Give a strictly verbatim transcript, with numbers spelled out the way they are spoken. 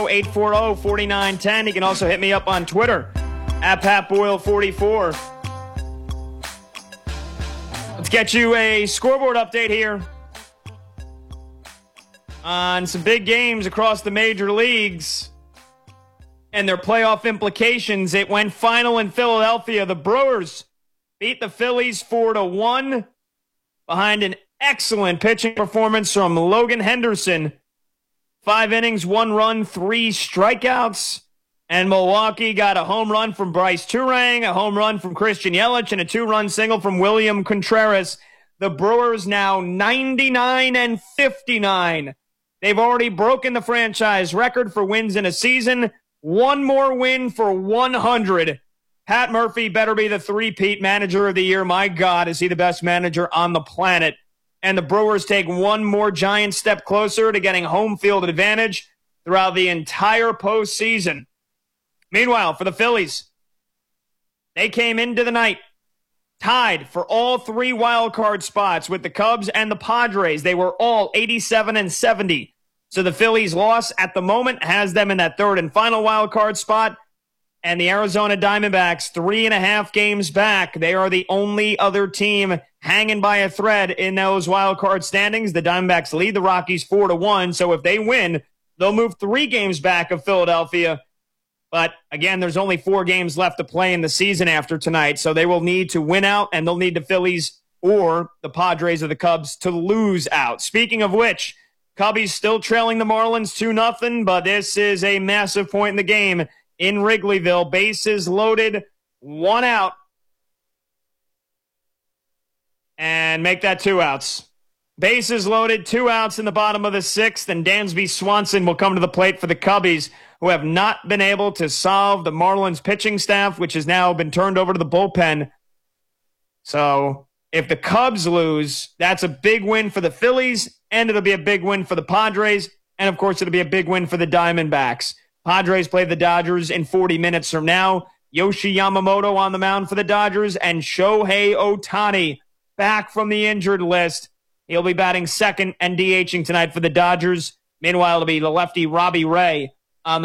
eight four zero, four nine one zero. You can also hit me up on Twitter at Pat Boyle forty-four. Let's get you a scoreboard update here on some big games across the major leagues and their playoff implications. It went final in Philadelphia. The Brewers beat the Phillies four to one behind an excellent pitching performance from Logan Henderson. Five innings, one run, three strikeouts. And Milwaukee got a home run from Bryce Turang, a home run from Christian Yelich, and a two-run single from William Contreras. The Brewers now ninety-nine and fifty-nine. They've already broken the franchise record for wins in a season. One more win for one hundred. Pat Murphy better be the three-peat manager of the year. My God, is he the best manager on the planet. And the Brewers take one more giant step closer to getting home field advantage throughout the entire postseason. Meanwhile, for the Phillies, they came into the night tied for all three wild card spots with the Cubs and the Padres. They were all eighty-seven and seventy. So the Phillies' loss at the moment has them in that third and final wild card spot. And the Arizona Diamondbacks, three and a half games back. They are the only other team hanging by a thread in those wild card standings. The Diamondbacks lead the Rockies four to one. So if they win, they'll move three games back of Philadelphia. But again, there's only four games left to play in the season after tonight. So they will need to win out, and they'll need the Phillies or the Padres or the Cubs to lose out. Speaking of which, Cubbies still trailing the Marlins two nothing, but this is a massive point in the game in Wrigleyville. Bases loaded, one out. And make that two outs. Bases loaded, two outs in the bottom of the sixth, and Dansby Swanson will come to the plate for the Cubbies, who have not been able to solve the Marlins pitching staff, which has now been turned over to the bullpen. So if the Cubs lose, that's a big win for the Phillies, and it'll be a big win for the Padres, and of course it'll be a big win for the Diamondbacks. Padres play the Dodgers in forty minutes from now. Yoshi Yamamoto on the mound for the Dodgers, and Shohei Ohtani back from the injured list. He'll be batting second and DHing tonight for the Dodgers. Meanwhile, it'll be the lefty Robbie Ray